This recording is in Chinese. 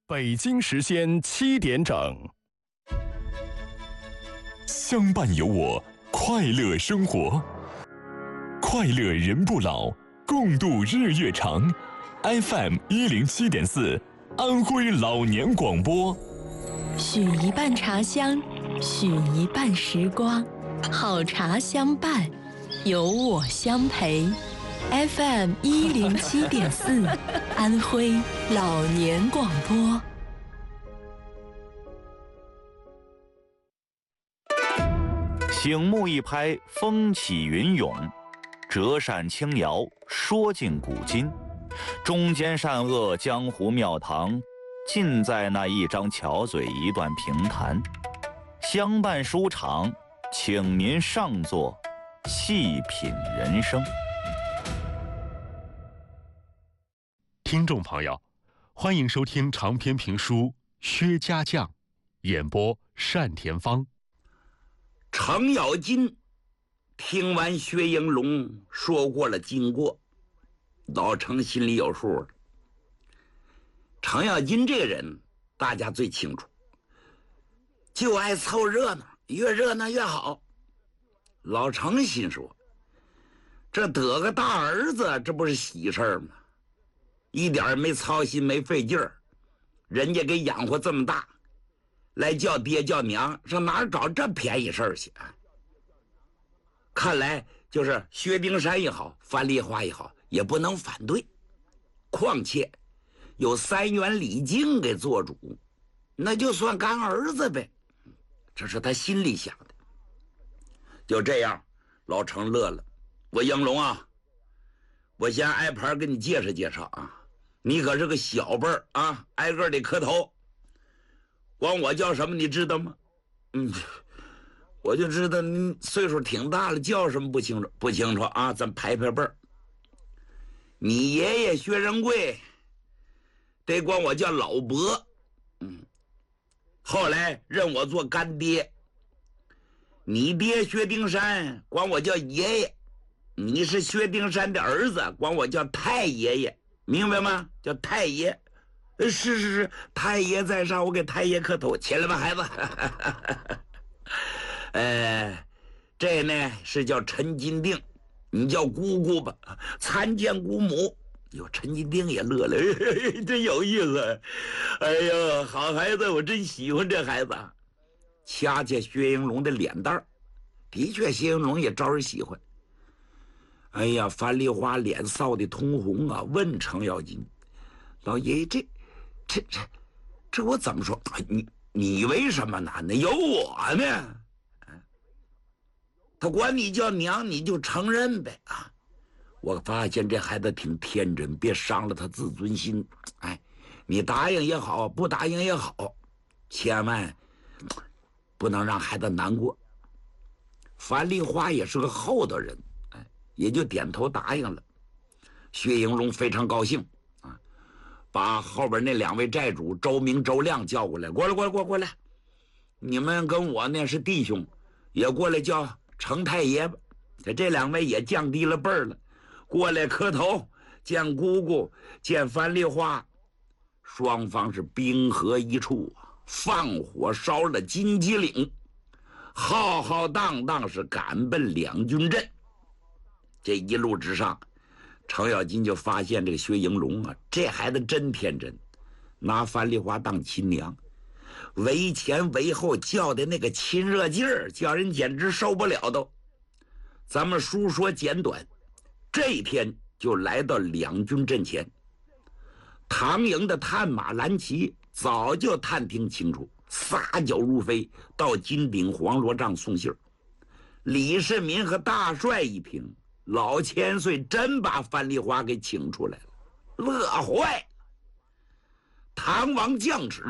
北京时间7点整。 相伴有我，快乐生活，快乐人不老，共度日月长。FM 107.4，安徽老年广播。 许一半茶香，许一半时光，好茶相伴，有我相陪。FM 107.4，安徽老年广播。 醒目一拍，风起云涌；折扇轻摇，说尽古今。中间善恶，江湖庙堂，尽在那一张巧嘴，一段评弹。相伴书场，请您上座，细品人生。 听众朋友，欢迎收听长篇评书《薛家将》，演播单田芳。 程咬金听完薛应龙说过了经过，老程心里有数了。程咬金这个人大家最清楚，就爱凑热闹，越热闹越好。老程心说，这得个大儿子，这不是喜事儿吗？一点没操心，没费劲儿，人家给养活这么大，来叫爹叫娘，上哪儿找这便宜事儿去？看来就是薛丁山也好，樊梨花也好，也不能反对。况且有三元李靖给做主，那就算干儿子呗。这是他心里想的。就这样，老程乐了。我应龙啊，我先挨盘给你介绍介绍啊。你可是个小辈儿啊，挨个得磕头。管我叫什么你知道吗？我就知道你岁数挺大了，叫什么不清楚啊，咱排辈儿。你爷爷薛仁贵得管我叫老伯，后来认我做干爹。你爹薛丁山管我叫爷爷，你是薛丁山的儿子，管我叫太爷爷，明白吗？叫太爷。是，太爷在上，我给太爷磕头。起来吧，孩子。这呢是叫陈金定，你叫姑姑吧，参见姑母。哟，陈金定也乐了，真有意思。哎呀，好孩子，我真喜欢这孩子。掐掐薛应龙的脸蛋儿，的确薛应龙也招人喜欢。哎呀，樊梨花脸臊得通红啊，问程咬金：“老爷爷，这我怎么说？你为什么呢？那有我呢？他管你叫娘，你就承认呗啊！我发现这孩子挺天真，别伤了他自尊心。哎，你答应也好，不答应也好，千万不能让孩子难过。”樊梨花也是个厚道人，也就点头答应了。薛应龙非常高兴啊，把后边那两位债主周明、周亮叫过来，过来，你们跟我呢是弟兄，也过来叫程太爷吧。这两位也降低了辈儿了，过来磕头，见姑姑，见樊梨花。双方是兵合一处，放火烧了金鸡岭，浩浩荡荡是赶奔两军阵。这一路之上，程咬金就发现这个薛应龙啊，这孩子真天真，拿樊梨花当亲娘，为前为后叫的那个亲热劲儿，叫人简直受不了都。咱们书说简短，这一天就来到两军阵前。唐营的探马蓝旗早就探听清楚，撒脚如飞到金顶黄罗帐送信儿。李世民和大帅一听，老千岁真把樊梨花给请出来了，乐坏。唐王降旨